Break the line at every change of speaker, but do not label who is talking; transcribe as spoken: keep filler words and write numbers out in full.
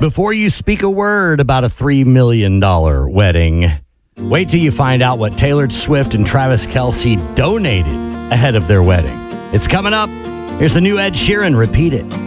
Before you speak a word about a three million dollars wedding, wait till you find out what Taylor Swift and Travis Kelce donated ahead of their wedding. It's coming up. Here's the new Ed Sheeran. Repeat It.